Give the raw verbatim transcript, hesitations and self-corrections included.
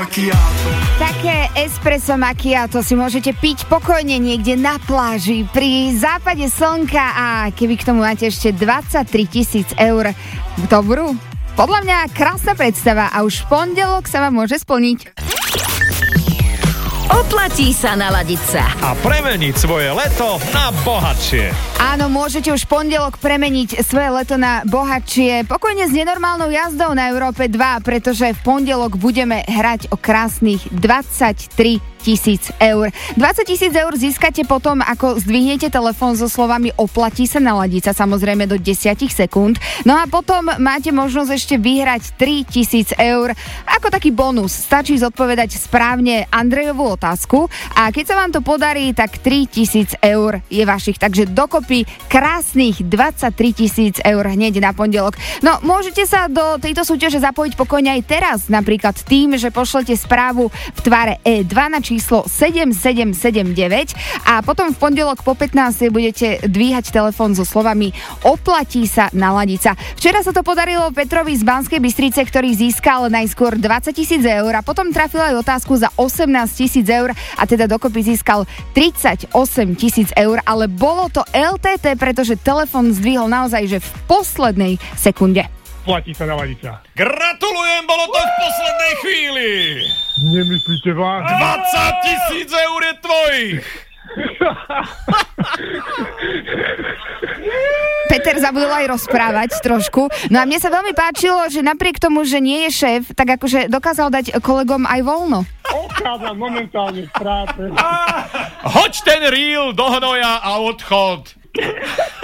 macchiato. Také espresso macchiato si môžete piť pokojne niekde na pláži pri západe slnka a keby k tomu máte ešte dvadsaťtri tisíc eur dobrú. Podľa mňa krásna predstava a už v pondelok sa vám môže splniť. Oplatí sa naladiť sa a premeniť svoje leto na bohatšie. Áno, môžete už v pondelok premeniť svoje leto na bohatšie. Pokojne s nenormálnou jazdou na Európe dva, pretože v pondelok budeme hrať o krásnych dvadsaťtri tisíc eur. dvadsať tisíc eur získate potom, ako zdvihnete telefón so slovami oplatí sa naladiť sa, samozrejme do desať sekúnd. No a potom máte možnosť ešte vyhrať tri tisíc eur ako taký bonus. Stačí zodpovedať správne Andrejovú otázku a keď sa vám to podarí, tak tri tisíc eur je vašich. Takže dokopy krásnych dvadsaťtri tisíc eur hneď na pondelok. No, môžete sa do tejto súťaže zapojiť pokojne aj teraz, napríklad tým, že pošlete správu v tvare é dva na číslo sedem sedem sedem deväť a potom v pondelok po pätnástej budete dvíhať telefón so slovami oplatí sa naladiť sa. Včera sa to podarilo Petrovi z Banskej Bystrice, ktorý získal najskôr dvadsať tisíc eur a potom trafil aj otázku za osemnásť tisíc eur a teda dokopy získal tridsaťosem tisíc eur, ale bolo to el té té, pretože telefón zdvihol naozaj, že v poslednej sekunde. Platí sa naladiť sa. Gratulujem, bolo to v poslednej chvíli. Nemyslíte vážne? dvadsať tisíc eur je tvojich. Peter zabudol aj rozprávať trošku. No a mne sa veľmi páčilo, že napriek tomu, že nie je šéf, tak akože dokázal dať kolegom aj voľno. Odchádzam momentálne z práce. Hoď ten reel do hnoja a odchod.